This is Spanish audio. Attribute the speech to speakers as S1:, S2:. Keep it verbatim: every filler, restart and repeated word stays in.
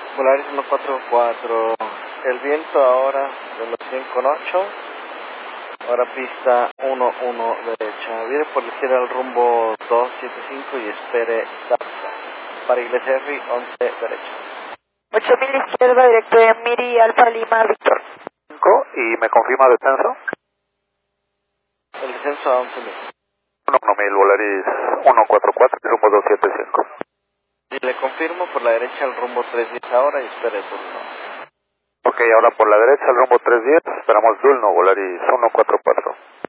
S1: Polaris uno cuatro cuatro. El viento ahora de los cien con ocho. Ahora pista uno uno derecha. Viene por la izquierda al rumbo dos siete cinco y espere Zapsa. Para Iglesia F once derecha.
S2: ocho mil izquierda, directo de Miri, Alfa Lima, Víctor.
S3: cinco y me confirma descenso.
S1: El descenso a once mil.
S3: uno mil, Volaris uno cuatro cuatro, rumbo dos siete cinco.
S1: Y le confirmo por la derecha al rumbo tres diez ahora y espere turno.
S3: Ok, ahora por la derecha al rumbo tres diez, esperamos Dulno, Volaris uno cuatro cuatro.